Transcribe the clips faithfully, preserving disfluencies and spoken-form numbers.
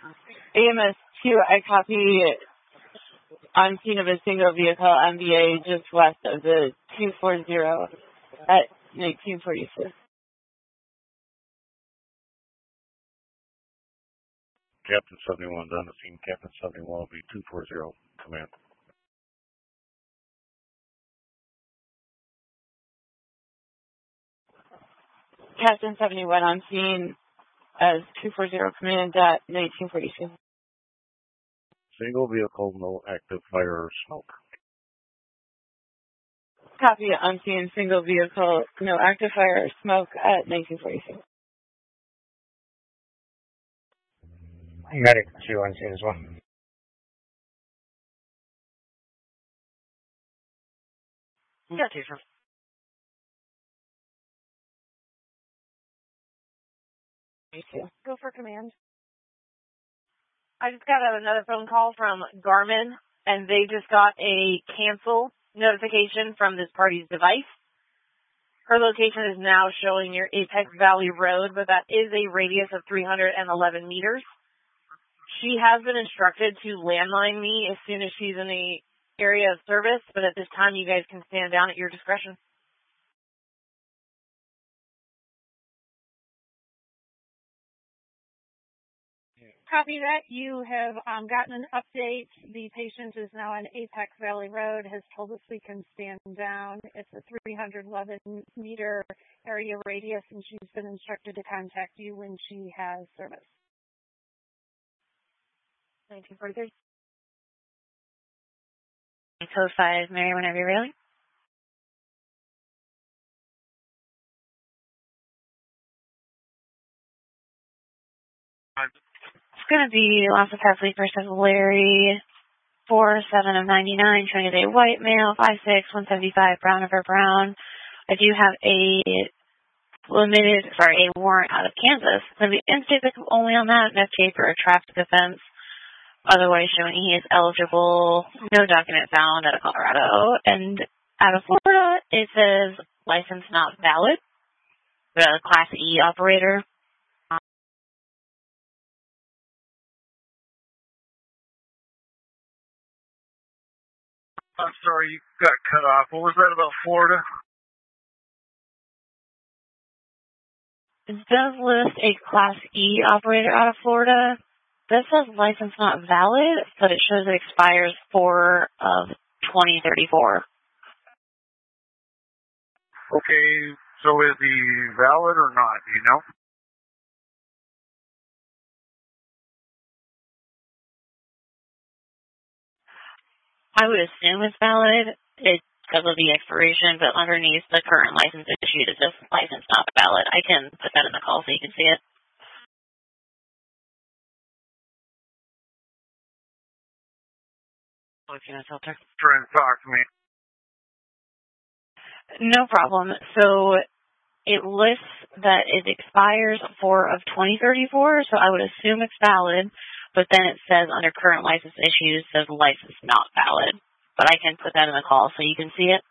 A M S two, I copy on scene of a single vehicle M B A just west of the two forty at nineteen forty-six. Captain seventy-one on the scene. Captain seventy-one will be two forty, command. Captain seventy-one on scene as two forty, command at nineteen forty-two. Single vehicle, no active fire or smoke. Copy on scene, single vehicle, no active fire or smoke at nineteen forty-two. Medic two on scene as well. Yeah, two for. Go for command. I just got another phone call from Garmin, and they just got a cancel notification from this party's device. Her location is now showing near Apex Valley Road, but that is a radius of three hundred eleven meters. She has been instructed to landline me as soon as she's in the area of service, but at this time you guys can stand down at your discretion. Copy that. You have um, gotten an update. The patient is now on Apex Valley Road, has told us we can stand down. It's a three hundred eleven meter area radius, and she's been instructed to contact you when she has service. nineteen forty-three. Code five, Mary, whenever you're ready. It's going to be Lassa Pasley versus Larry, four seven of ninety-nine, showing as a white male, five six, one seventy-five, brown over brown. I do have a limited, sorry, a warrant out of Kansas. It's going to be in-state pickup only on that, no tape or a traffic offense. Otherwise showing he is eligible, no document found out of Colorado. And out of Florida, it says license not valid. The Class E operator. I'm sorry, you got cut off. What was that about Florida? It does list a Class E operator out of Florida. This says license not valid, but it shows it expires four of twenty thirty-four. Okay, so is he valid or not, do you know? I would assume it's valid. It's because of the expiration, but underneath the current license issued, it says license not valid. I can put that in the call so you can see it. What can I filter? Trying to talk to me. No problem. So it lists that it expires four of twenty thirty-four, so I would assume it's valid, but then it says under current license issues, says license not valid. But I can put that in the call so you can see it.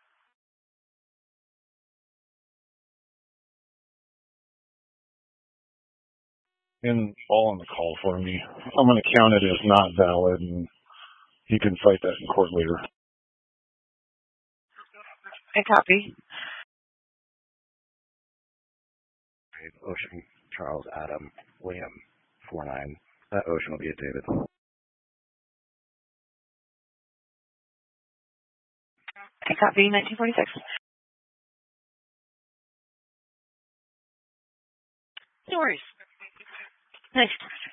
And all on the call for me. I'm going to count it as not valid, and you can fight that in court later. I copy. Ocean, Charles, Adam, William, four nine. That Ocean will be at David. I copy nineteen forty-six. No worries. Next.